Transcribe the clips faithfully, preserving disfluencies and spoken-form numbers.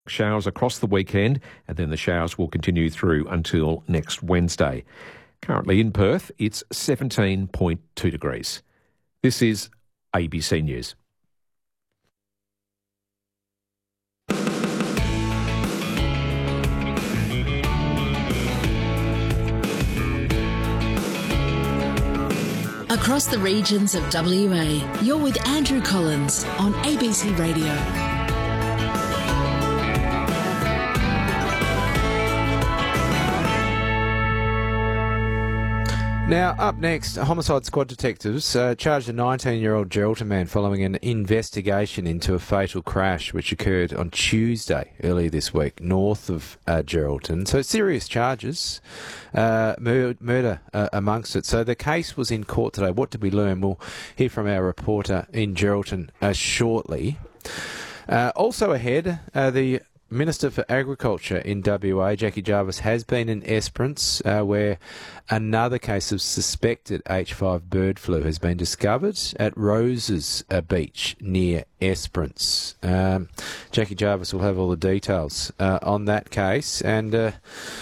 Showers across the weekend, and then the showers will continue through until next Wednesday. Currently in Perth, it's seventeen point two degrees. This is A B C News. Across the regions of W A, you're with Andrew Collins on A B C Radio. Now, up next, homicide squad detectives uh, charged a nineteen-year-old Geraldton man following an investigation into a fatal crash which occurred on Tuesday earlier this week north of uh, Geraldton. So serious charges, uh, mur- murder uh, amongst it. So the case was in court today. What did we learn? We'll hear from our reporter in Geraldton uh, shortly. Uh, also ahead, uh, the Minister for Agriculture in W A, Jackie Jarvis, has been in Esperance, uh, where another case of suspected H five bird flu has been discovered at Roses uh, Beach near Esperance. Um, Jackie Jarvis will have all the details uh, on that case. And uh,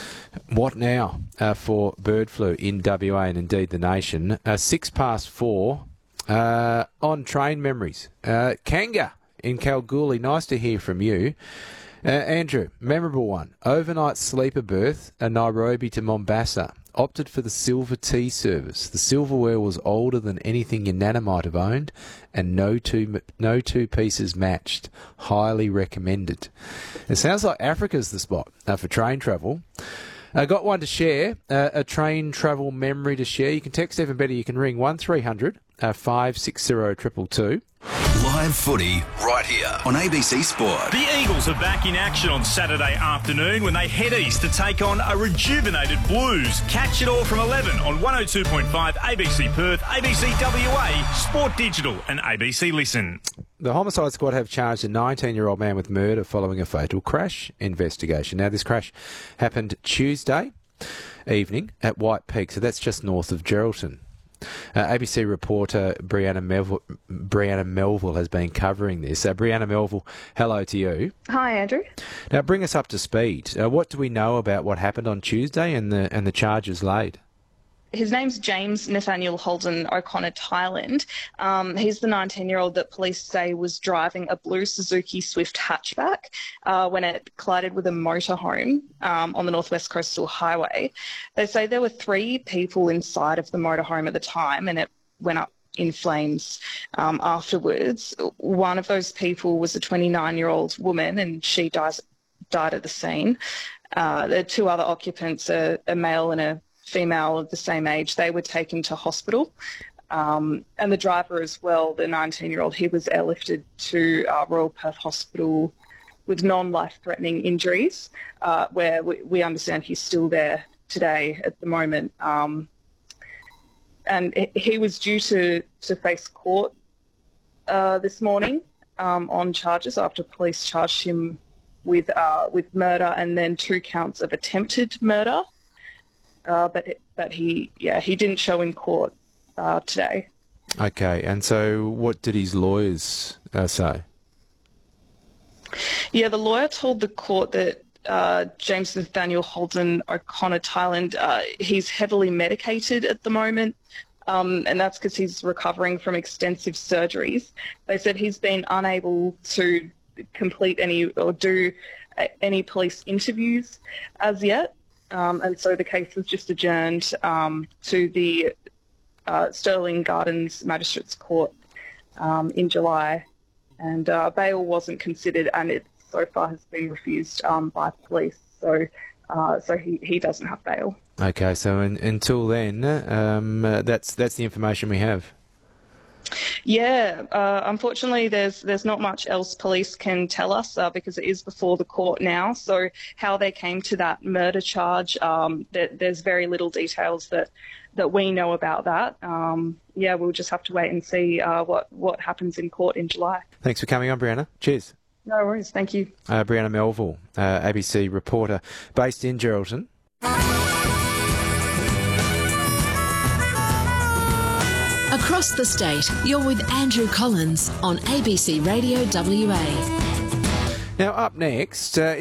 what now uh, for bird flu in W A and indeed the nation? Uh, six past four uh, on train memories. Uh, Kanga in Kalgoorlie, nice to hear from you. Uh, Andrew, memorable one. Overnight sleeper berth, a Nairobi to Mombasa. Opted for the silver tea service. The silverware was older than anything your nana might have owned, and no two no two pieces matched. Highly recommended. It sounds like Africa's the spot uh, for train travel. I uh, got one to share, uh, a train travel memory to share. You can text, even better, you can ring one three hundred five six zero two two two. Live footy right here on A B C Sport. The Eagles are back in action on Saturday afternoon when they head east to take on a rejuvenated Blues. Catch it all from eleven on one oh two point five A B C Perth, A B C W A, Sport Digital and A B C Listen. The homicide squad have charged a nineteen-year-old man with murder following a fatal crash investigation. Now, this crash happened Tuesday evening at White Peak, so that's just north of Geraldton. Uh, A B C reporter Brianna Melville, Brianna Melville has been covering this. Uh, Brianna Melville, hello to you. Hi, Andrew. Now, bring us up to speed. Uh, what do we know about what happened on Tuesday and the and the charges laid? His name's James Nathaniel Holden O'Connor Tyland. Um, he's the nineteen-year-old that police say was driving a blue Suzuki Swift hatchback uh, when it collided with a motorhome um, on the Northwest Coastal Highway. They say there were three people inside of the motorhome at the time, and it went up in flames um, afterwards. One of those people was a twenty-nine-year-old woman, and she dies, died at the scene. Uh, the two other occupants, a, a male and a female of the same age, they were taken to hospital. Um, and the driver as well, the nineteen-year-old, he was airlifted to uh, Royal Perth Hospital with non-life-threatening injuries, uh, where we, we understand he's still there today at the moment. Um, and he was due to, to face court uh, this morning um, on charges after police charged him with uh, with murder and then two counts of attempted murder. Uh, but but he yeah he didn't show in court uh, today. Okay, and so what did his lawyers uh, say? Yeah, the lawyer told the court that uh, James Nathaniel Holden O'Connor Tyland, uh, he's heavily medicated at the moment, um, and that's because he's recovering from extensive surgeries. They said he's been unable to complete any or do any police interviews as yet. Um, and so the case was just adjourned um, to the uh, Stirling Gardens Magistrates Court um, in July, and uh, bail wasn't considered, and it so far has been refused um, by police. So, uh, so he, he doesn't have bail. Okay, so in, until then, um, uh, that's that's the information we have. Yeah, uh, unfortunately, there's there's not much else police can tell us uh, because it is before the court now. So how they came to that murder charge, um, there, there's very little details that, that we know about that. Um, yeah, we'll just have to wait and see uh, what, what happens in court in July. Thanks for coming on, Brianna. Cheers. No worries. Thank you. Uh, Brianna Melville, uh, A B C reporter based in Geraldton. Across the state, you're with Andrew Collins on A B C Radio W A. Now, up next, uh,